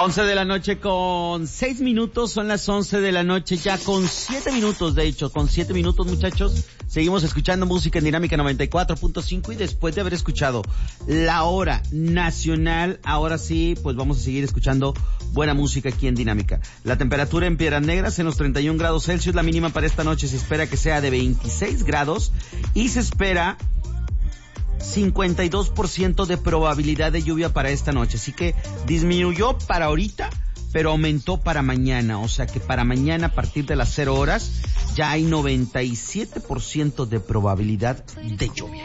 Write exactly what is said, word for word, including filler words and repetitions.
once de la noche con seis minutos, son las once de la noche ya con siete minutos, de hecho, con siete minutos, muchachos. Seguimos escuchando música en Dinámica noventa y cuatro punto cinco y después de haber escuchado la hora nacional, ahora sí, pues vamos a seguir escuchando buena música aquí en Dinámica. La temperatura en Piedras Negras en los treinta y un grados Celsius, la mínima para esta noche se espera que sea de veintiséis grados y se espera cincuenta y dos por ciento de probabilidad de lluvia para esta noche, así que disminuyó para ahorita, pero aumentó para mañana, o sea que para mañana a partir de las cero horas ya hay noventa y siete por ciento de probabilidad de lluvia.